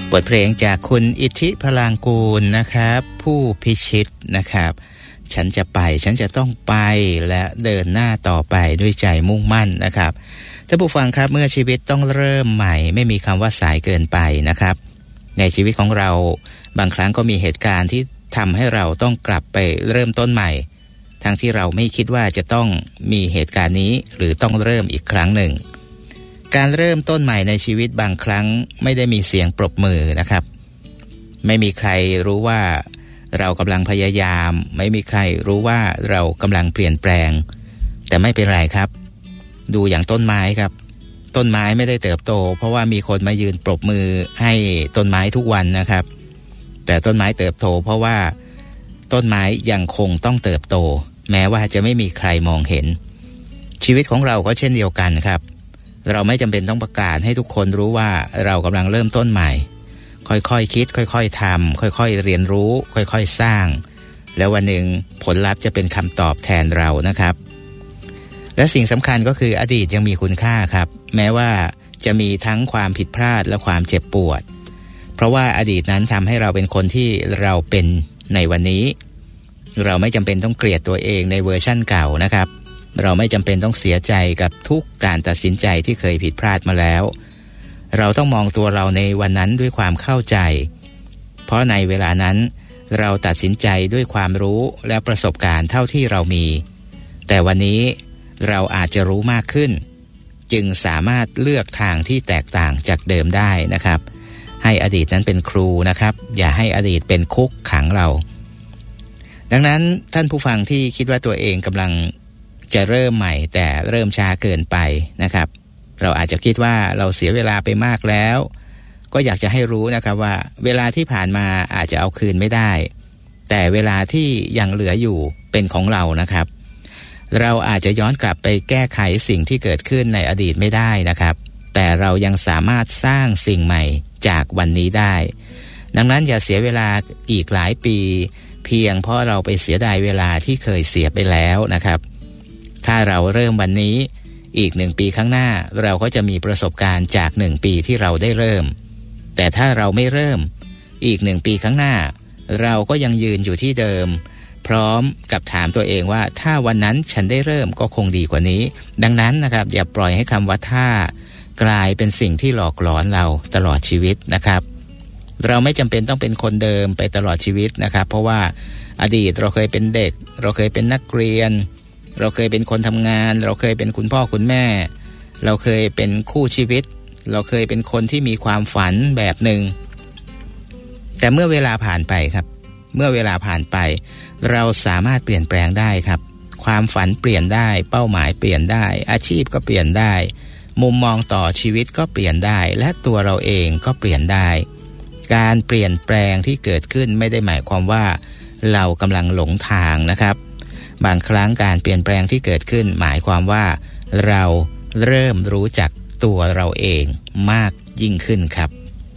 บทเพลงจากคุณอิทธิพลางกูลนะครับผู้พิชิตนะครับฉันจะไปฉันจะต้องไปและเดินหน้าต่อไปด้วยใจมุ่งมั่นนะครับท่านผู้ฟังครับเมื่อชีวิตต้องเริ่มใหม่ไม่มีคำว่าสายเกินไปนะครับในชีวิตของเราบางครั้งก็มีเหตุการณ์ที่ทำให้เราต้องกลับไปเริ่มต้นใหม่ทั้งที่เราไม่คิดว่าจะต้องมีเหตุการณ์นี้หรือต้องเริ่มอีกครั้งหนึ่งการเริ่มต้นใหม่ในชีวิตบางครั้งไม่ได้มีเสียงปรบมือนะครับไม่มีใครรู้ว่าเรากำลังพยายามไม่มีใครรู้ว่าเรากำลังเปลี่ยนแปลงแต่ไม่เป็นไรครับดูอย่างต้นไม้ครับต้นไม้ไม่ได้เติบโตเพราะว่ามีคนมายืนปรบมือให้ต้นไม้ทุกวันนะครับแต่ต้นไม้เติบโตเพราะว่าต้นไม้ยังคงต้องเติบโตแม้ว่าจะไม่มีใครมองเห็นชีวิตของเราก็เช่นเดียวกันครับเราไม่จำเป็นต้องประกาศให้ทุกคนรู้ว่าเรากำลังเริ่มต้นใหม่ค่อยๆคิดค่อยๆทำค่อยๆเรียนรู้ค่อยๆสร้างแล้ววันหนึ่งผลลัพธ์จะเป็นคำตอบแทนเรานะครับและสิ่งสำคัญก็คืออดีตยังมีคุณค่าครับแม้ว่าจะมีทั้งความผิดพลาดและความเจ็บปวดเพราะว่าอดีตนั้นทำให้เราเป็นคนที่เราเป็นในวันนี้เราไม่จำเป็นต้องเกลียดตัวเองในเวอร์ชั่นเก่านะครับเราไม่จำเป็นต้องเสียใจกับทุกการตัดสินใจที่เคยผิดพลาดมาแล้วเราต้องมองตัวเราในวันนั้นด้วยความเข้าใจเพราะในเวลานั้นเราตัดสินใจด้วยความรู้และประสบการณ์เท่าที่เรามีแต่วันนี้เราอาจจะรู้มากขึ้นจึงสามารถเลือกทางที่แตกต่างจากเดิมได้นะครับให้อดีตนั้นเป็นครูนะครับอย่าให้อดีตเป็นคุกขังเราดังนั้นท่านผู้ฟังที่คิดว่าตัวเองกำลังจะเริ่มใหม่แต่เริ่มช้าเกินไปนะครับเราอาจจะคิดว่าเราเสียเวลาไปมากแล้วก็อยากจะให้รู้นะครับว่าเวลาที่ผ่านมาอาจจะเอาคืนไม่ได้แต่เวลาที่ยังเหลืออยู่เป็นของเรานะครับเราอาจจะย้อนกลับไปแก้ไขสิ่งที่เกิดขึ้นในอดีตไม่ได้นะครับแต่เรายังสามารถสร้างสิ่งใหม่จากวันนี้ได้ดังนั้นอย่าเสียเวลาอีกหลายปีเพียงเพราะเราไปเสียดายเวลาที่เคยเสียไปแล้วนะครับถ้าเราเริ่มวันนี้อีก1 ปีข้างหน้าเราก็จะมีประสบการณ์จาก1 ปีที่เราได้เริ่มแต่ถ้าเราไม่เริ่มอีก1 ปีข้างหน้าเราก็ยังยืนอยู่ที่เดิมพร้อมกับถามตัวเองว่าถ้าวันนั้นฉันได้เริ่มก็คงดีกว่านี้ดังนั้นนะครับอย่าปล่อยให้คำว่าถ้ากลายเป็นสิ่งที่หลอกหลอนเราตลอดชีวิตนะครับเราไม่จำเป็นต้องเป็นคนเดิมไปตลอดชีวิตนะครับเพราะว่าอดีตเราเคยเป็นเด็กเราเคยเป็นนักเรียนเราเคยเป็นคนทำงานเราเคยเป็นคุณพ่อคุณแม่เราเคยเป็นคู่ชีวิตเราเคยเป็นคนที่มีความฝันแบบหนึ่งแต่เมื่อเวลาผ่านไปครับเมื่อเวลาผ่านไปเราสามารถเปลี่ยนแปลงได้ครับความฝันเปลี่ยนได้เป้าหมายเปลี่ยนได้อาชีพก็เปลี่ยนได้มุมมองต่อชีวิตก็เปลี่ยนได้และตัวเราเองก็เปลี่ยนได้การเปลี่ยนแปลงที่เกิดขึ้นไม่ได้หมายความว่าเรากำลังหลงทางนะครับบางครั้งการเปลี่ยนแปลงที่เกิดขึ้นหมายความว่าเราเริ่มรู้จักตัวเราเองมากยิ่งขึ้นครับ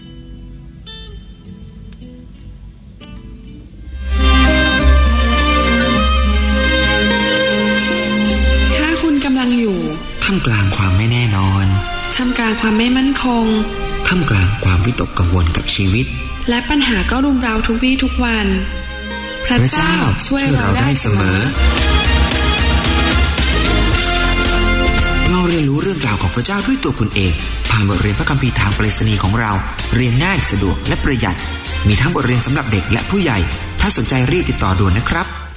ถ้าคุณกำลังอยู่ท่ามกลางความไม่แน่นอนท่ามกลางความไม่มั่นคงท่ามกลางความวิตกกังวลกับชีวิตและปัญหาก็รุมเร้าทุกวี่ทุกวันพระเจ้าช่วยเราได้เสมอเราเรียนรู้เรื่องราวของพระเจ้าด้วยตัวคุณเองผ่านบทเรียนพระคัมภีร์ทางไปรษณีย์ของเราเรียนง่ายสะดวกและประหยัดมีทั้งบทเรียนสำหรับเด็กและผู้ใหญ่ถ้าสนใจรีบติดต่อด่วนนะครับ